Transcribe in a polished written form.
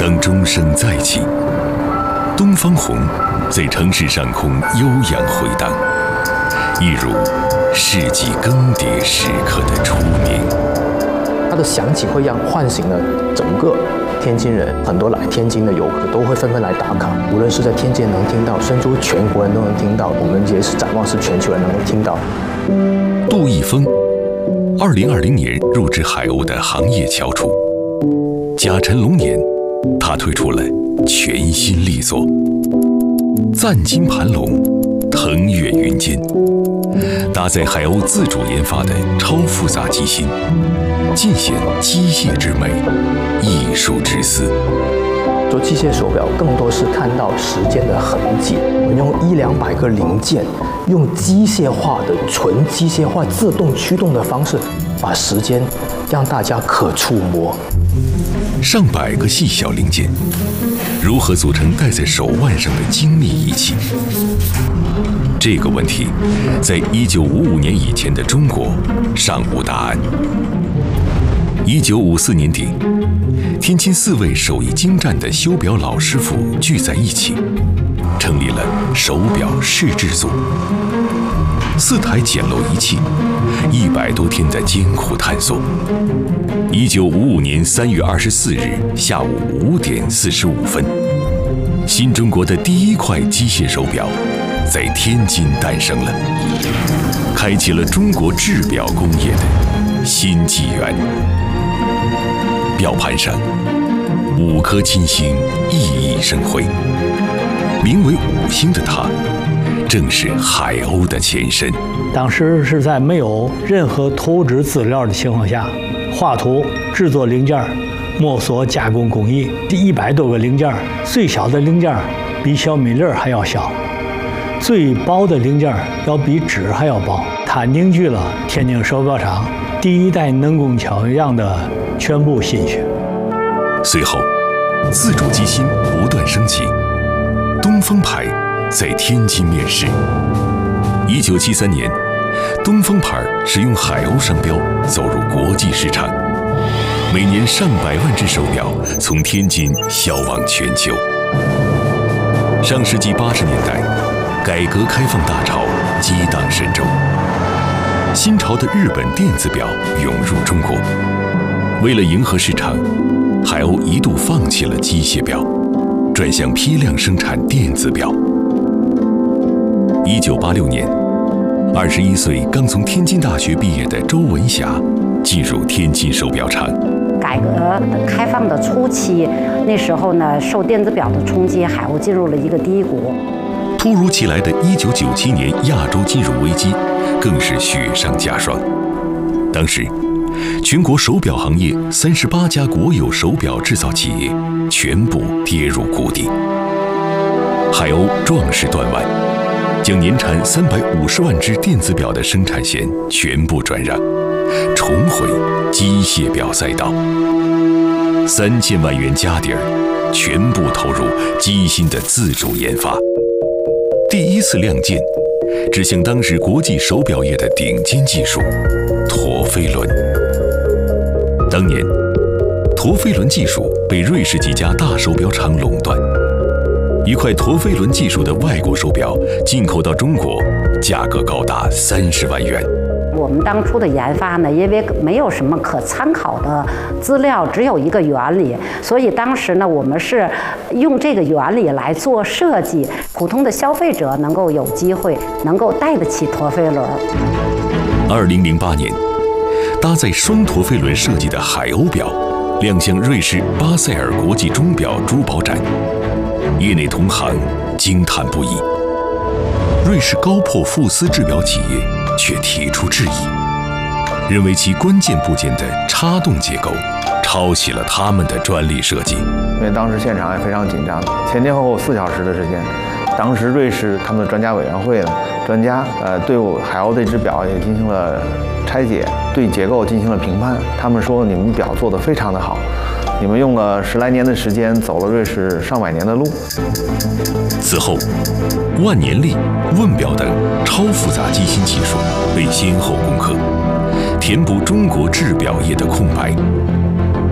当钟声再起，东方红在城市上空悠扬回荡，一如世纪更迭时刻的出鸣。 它的响起会唤醒了整个天津人，很多来天津的游客都会纷纷来打卡。无论是在天津能听到，甚至全国人都能听到，我们也是展望是全球人能够听到。 杜一峰，2020年入职海鸥的行业翘楚。甲辰龙年，他推出了全新力作“赞金盘龙，腾跃云间”，搭载海鸥自主研发的超复杂机芯，尽显机械之美、艺术之思。 做机械手表更多是看到时间的痕迹，我们用100-200个零件，用机械化的、纯机械化、自动驱动的方式，把时间让大家可触摸。 上百个细小零件，如何组成戴在手腕上的精密仪器？这个问题，在1955年以前的中国尚无答案。1954年底，天津4位手艺精湛的修表老师傅聚在一起，成立了手表试制组。4台简陋仪器，100多天的艰苦探索。1955年3月24日下午5点45分，新中国的第一块机械手表在天津诞生了，开启了中国制表工业的新纪元。表盘上5颗金星熠熠生辉，名为5星的它，正是海鸥的前身。 当时是在没有任何图纸资料的情况下，画图、制作零件、摸索加工工艺，100多个零件，最小的零件比小米粒还要小，最薄的零件要比纸还要薄。它凝聚了天津手表厂第一代能工巧匠的全部心血。 随后，自主机芯不断升级，东风牌在天津面世。1973年，东风牌使用海鸥商标走入国际市场，每年上百万只手表从天津销往全球。上世纪80年代，改革开放大潮激荡神州，新潮的日本电子表涌入中国。为了迎合市场，海鸥一度放弃了机械表，转向批量生产电子表。1986年，21岁刚从天津大学毕业的周文霞进入天津手表厂。 改革开放的初期，那时候呢，受电子表的冲击，海鸥进入了一个低谷。 突如其来的1997年亚洲金融危机，更是雪上加霜。当时，全国手表行业38家国有手表制造企业全部跌入谷底。海鸥壮士断腕，将年产350万只电子表的生产线全部转让，重回机械表赛道。3000万元家底儿，全部投入机芯的自主研发。第一次亮剑，指向当时国际手表业的顶尖技术——陀飞轮。当年，陀飞轮技术被瑞士几家大手表厂垄断。一块陀飞轮技术的外国手表进口到中国，价格高达30万元。 我们当初的研发呢，因为没有什么可参考的资料，只有一个原理，所以当时呢，我们是用这个原理来做设计，普通的消费者能够有机会能够带得起陀飞轮。 2008年，搭载双陀飞轮设计的海鸥表亮相瑞士巴塞尔国际钟表珠宝展，业内同行惊叹不已。瑞士高珀富斯制表企业却提出质疑，认为其关键部件的插动结构抄袭了他们的专利设计。 因为当时现场也非常紧张，前前后后4小时的时间。当时瑞士他们的专家委员会呢，专家对海鸥这只表也进行了拆解，对结构进行了评判。他们说你们表做得非常的好，你们用了10来年的时间，走了瑞士上百年的路。 此后，万年历、问表等超复杂机芯技术被先后攻克，填补中国制表业的空白。